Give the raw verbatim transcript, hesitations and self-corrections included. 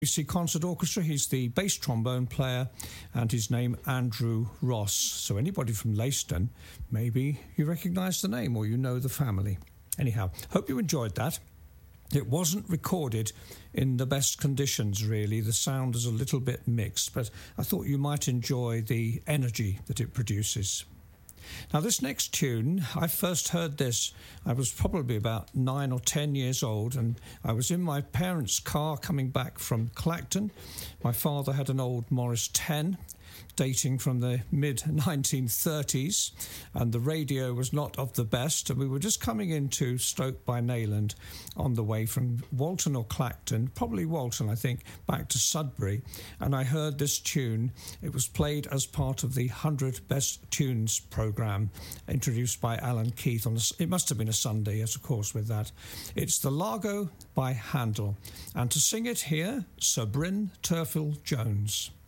See Concert Orchestra. He's the bass trombone player, and his name Andrew Ross. So anybody from Leiston, maybe you recognise the name or you know the family. Anyhow, hope you enjoyed that. It wasn't recorded in the best conditions, really. The sound is a little bit mixed, but I thought you might enjoy the energy that it produces. Now, this next tune, I first heard this, I was probably about nine or ten years old, and I was in my parents' car coming back from Clacton. My father had an old Morris ten, dating from the mid nineteen thirties, and the radio was not of the best, and we were just coming into Stoke by Nayland on the way from Walton or Clacton, probably Walton I think, back to Sudbury, and I heard this tune. It was played as part of the one hundred Best Tunes programme introduced by Alan Keith on a, it must have been a Sunday, yes, of course, with that. It's the Largo by Handel, and to sing it here, Sir Bryn Terfel Jones.